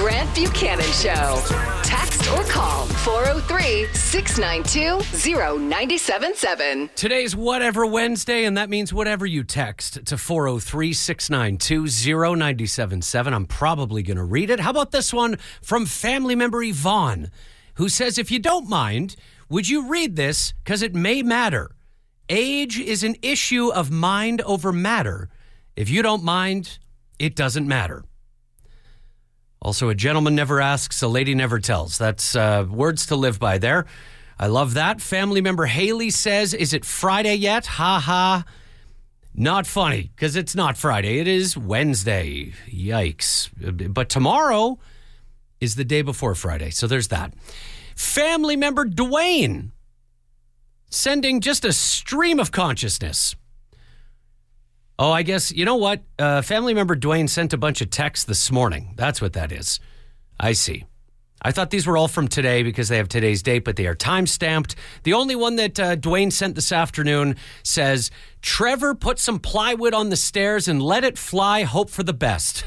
Grant Buchanan Show. Text or call 403-692-0977. Today's Whatever Wednesday, and that means whatever you text to 403-692-0977. I'm probably going to read it. How about this one from family member Yvonne, who says, if you don't mind, would you read this? Because it may matter. Age is an issue of mind over matter. If you don't mind, it doesn't matter. Also, a gentleman never asks, a lady never tells. That's words to live by there. I love that. Family member Haley says, is it Friday yet? Ha ha. Not funny, because it's not Friday. It is Wednesday. Yikes. But tomorrow is the day before Friday, so there's that. Family member Dwayne sending just a stream of consciousness. Oh, I guess, you know what? Family member Dwayne sent a bunch of texts this morning. That's what that is. I see. I thought these were all from today because they have today's date, but they are time-stamped. The only one that Dwayne sent this afternoon says, Trevor put some plywood on the stairs and let it fly, hope for the best.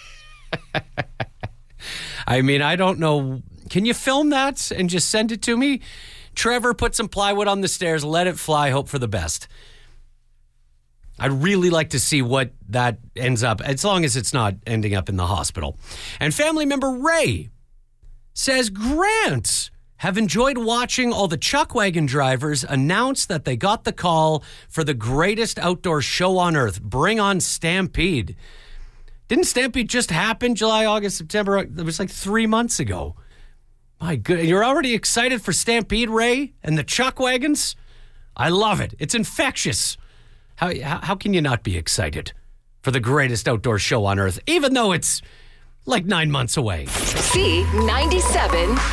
I mean, I don't know. Can you film that and just send it to me? Trevor put some plywood on the stairs, let it fly, hope for the best. I'd really like to see what that ends up, as long as it's not ending up in the hospital. And family member Ray says, Grant, have enjoyed watching all the chuck wagon drivers announce that they got the call for the greatest outdoor show on earth. Bring on Stampede. Didn't Stampede just happen July, August, September? It was like 3 months ago. My goodness, you're already excited for Stampede, Ray, and the chuck wagons? I love it. It's infectious. How can you not be excited for the greatest outdoor show on earth, even though it's like 9 months away? C97